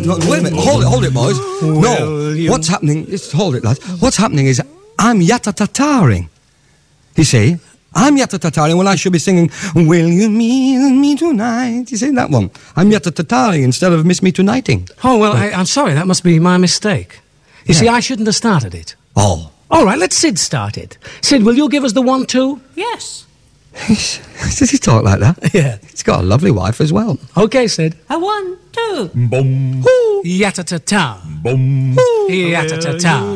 no, wait a minute. Hold it, boys. No. What's happening? Hold it, lads. What's happening is I'm yatta-tataring. You see? I'm yatta-tataring when I should be singing, Will you meet me tonight? You see that one? I'm yatta-tataring instead of Miss Me Tonighting. Oh, well, I'm sorry. That must be my mistake. You see, I shouldn't have started it. Oh. All right, let Sid start it. Sid, will you give us the 1-2? Yes. Does he talk like that? Yeah. He's got a lovely wife as well. Okay, Sid. A 1, 2. Boom. Yatta-ta-ta. Boom. Yatta-ta-ta.